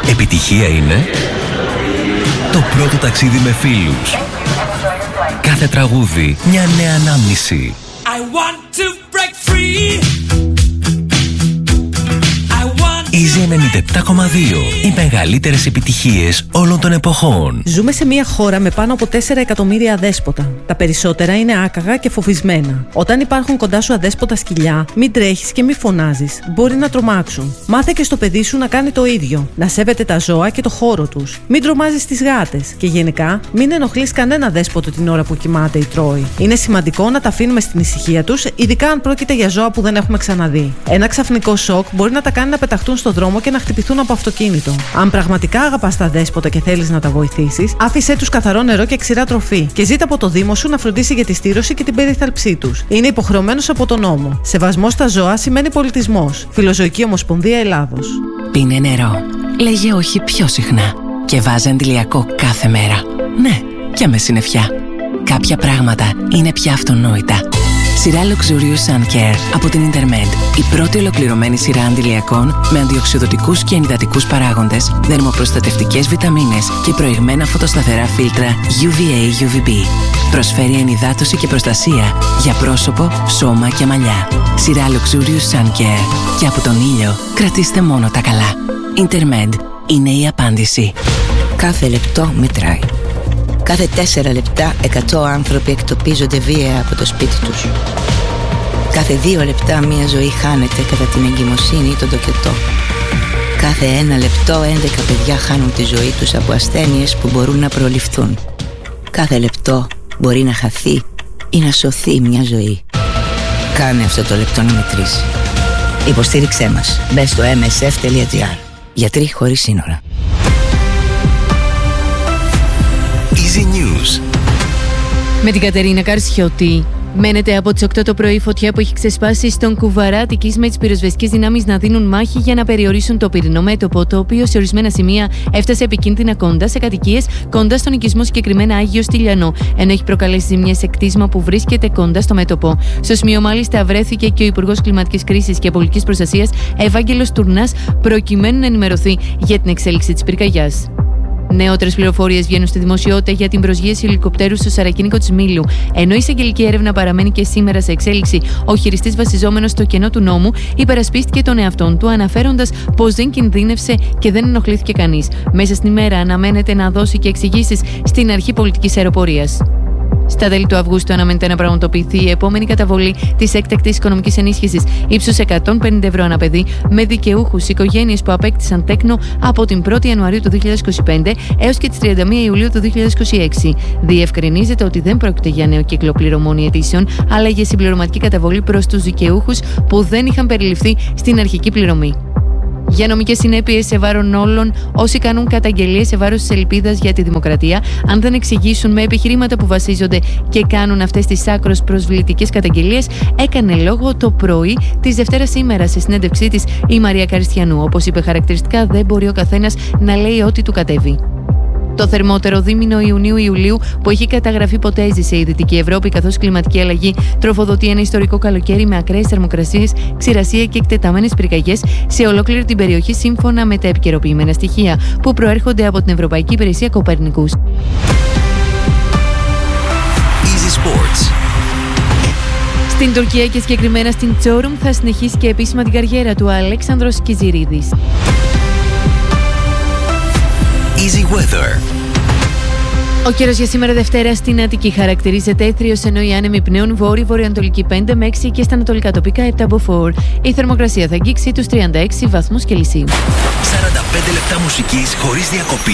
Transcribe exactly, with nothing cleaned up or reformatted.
Επιτυχία είναι το πρώτο ταξίδι με φίλους. Κάθε τραγούδι μια νέα ανάμνηση. I want to break free. Easy ενενήντα επτά κόμμα δύο. Οι μεγαλύτερες επιτυχίες όλων των εποχών. Ζούμε σε μια χώρα με πάνω από τέσσερα εκατομμύρια αδέσποτα. Τα περισσότερα είναι άκαγα και φοβισμένα. Όταν υπάρχουν κοντά σου αδέσποτα σκυλιά, μην τρέχεις και μην φωνάζεις. Μπορεί να τρομάξουν. Μάθε και στο παιδί σου να κάνει το ίδιο. Να σέβεται τα ζώα και το χώρο τους. Μην τρομάζεις τις γάτες. Και γενικά, μην ενοχλείς κανένα δέσποτο την ώρα που κοιμάται ή τρώει. Είναι σημαντικό να τα αφήνουμε στην ησυχία τους, ειδικά αν πρόκειται για ζώα που δεν έχουμε ξαναδεί. Ένα ξαφνικό σοκ μπορεί να τα κάνει να πεταχτούν στο δρόμο και να χτυπηθούν από αυτοκίνητο. Αν πραγματικά αγαπάς τα δέσποτα και θέλεις να τα βοηθήσεις, άφησέ τους καθαρό νερό και ξηρά τροφή και ζήτα από το Δήμο σου να φροντίσει για τη στήρωση και την περίθαλψή τους. Είναι υποχρεωμένος από τον νόμο. Σεβασμός στα ζώα σημαίνει πολιτισμός. Φιλοζωική Ομοσπονδία Ελλάδος. Πίνε νερό. Λέγε όχι πιο συχνά. Και βάζε αντιλιακό κάθε μέρα. Ναι, και με συννεφιά. Κάποια πράγματα είναι πια αυτονόητα. Σειρά Luxurious Sun Care από την Intermed. Η πρώτη ολοκληρωμένη σειρά αντιλιακών με αντιοξυδοτικούς και ενυδατικούς παράγοντες, δερμοπροστατευτικές βιταμίνες και προηγμένα φωτοσταθερά φίλτρα γιου βι έι γιου βι μπι. Προσφέρει ενυδάτωση και προστασία για πρόσωπο, σώμα και μαλλιά. Σειρά Luxurious Sun Care. Και από τον ήλιο κρατήστε μόνο τα καλά. Intermed είναι η απάντηση. Κάθε λεπτό μετράει. Κάθε τέσσερα λεπτά εκατό άνθρωποι εκτοπίζονται βία από το σπίτι τους. Κάθε δύο λεπτά μία ζωή χάνεται κατά την εγκυμοσύνη ή τον τοκετό. Κάθε ένα λεπτό έντεκα παιδιά χάνουν τη ζωή τους από ασθένειες που μπορούν να προληφθούν. Κάθε λεπτό μπορεί να χαθεί ή να σωθεί μια ζωή. Κάνε αυτό το λεπτό να μετρήσει. Υποστήριξέ μας. Μπες στο εμ ες εφ τελεία τζι άρ. Γιατροί χωρίς σύνορα. Easy News. Με την Κατερίνα Καρσιώτη. Μένεται από τις οκτώ το πρωί φωτιά που έχει ξεσπάσει στον Κουβαρά Αττικής, με τις πυροσβεστικές δυνάμεις να δίνουν μάχη για να περιορίσουν το πυρηνό μέτωπο, το οποίο σε ορισμένα σημεία έφτασε επικίνδυνα κοντά σε κατοικίες, κοντά στον οικισμό συγκεκριμένα Άγιο Στυλιανό, ενώ έχει προκαλέσει ζημιές σε κτίσμα που βρίσκεται κοντά στο μέτωπο. Στο σημείο, μάλιστα, βρέθηκε και ο Υπουργός Κλιματικής Κρίσης και Πολιτικής Προστασίας, Ευάγγελος Τουρνάς, προκειμένου να ενημερωθεί για την εξέλιξη της πυρκαγιάς. Νεότερες πληροφορίες βγαίνουν στη δημοσιότητα για την προσγείωση ελικοπτέρου στο Σαρακίνικο της Μήλου. Ενώ η εισαγγελική έρευνα παραμένει και σήμερα σε εξέλιξη, ο χειριστής, βασιζόμενος στο κενό του νόμου, υπερασπίστηκε τον εαυτόν του, αναφέροντας πως δεν κινδύνευσε και δεν ενοχλήθηκε κανείς. Μέσα στην ημέρα αναμένεται να δώσει και εξηγήσεις στην αρχή πολιτικής αεροπορίας. Στα τέλη του Αυγούστου αναμένεται να πραγματοποιηθεί η επόμενη καταβολή της έκτακτης οικονομικής ενίσχυσης ύψους εκατόν πενήντα ευρώ ανά παιδί, με δικαιούχους οικογένειες που απέκτησαν τέκνο από την πρώτη Ιανουαρίου του δύο χιλιάδες είκοσι πέντε έως και τις τριάντα μία Ιουλίου του δύο χιλιάδες είκοσι έξι. Διευκρινίζεται ότι δεν πρόκειται για νέο κύκλο πληρωμών ή αιτήσεων, αλλά για συμπληρωματική καταβολή προς τους δικαιούχους που δεν είχαν περιληφθεί στην αρχική πληρωμή. Για νομικές συνέπειες σε βάρος όλων όσοι κάνουν καταγγελίες σε βάρος της ελπίδας για τη δημοκρατία, αν δεν εξηγήσουν με επιχειρήματα που βασίζονται και κάνουν αυτές τις άκρως προσβλητικές καταγγελίες, έκανε λόγο το πρωί της Δευτέρας σήμερα σε συνέντευξή της η Μαρία Καριστιανού. Όπως είπε χαρακτηριστικά, δεν μπορεί ο καθένας να λέει ό,τι του κατέβει. Το θερμότερο δίμηνο Ιουνίου-Ιουλίου που έχει καταγραφεί ποτέ έζησε η Δυτική Ευρώπη, καθώς η κλιματική αλλαγή τροφοδοτεί ένα ιστορικό καλοκαίρι με ακραίες θερμοκρασίες, ξηρασία και εκτεταμένες πυρκαγιές σε ολόκληρη την περιοχή, σύμφωνα με τα επικαιροποιημένα στοιχεία που προέρχονται από την Ευρωπαϊκή Υπηρεσία Κοπέρνικους. Easy Sports. Στην Τουρκία και συγκεκριμένα στην Τσόρουμ θα συνεχίσει και επίσημα την καριέρα του Αλέξανδρος Κιζιρίδης. Easy Weather. Ο καιρός για σήμερα Δευτέρα στην Αττική χαρακτηρίζεται έθριος, ενώ οι άνεμοι πνέουν βόρειο-βορειοανατολική πέντε με έξι και στα ανατολικά τοπικά επτά μποφόρ. Η θερμοκρασία θα αγγίξει τους τριάντα έξι βαθμούς Κελσίου. σαράντα πέντε λεπτά μουσικής χωρίς διακοπή.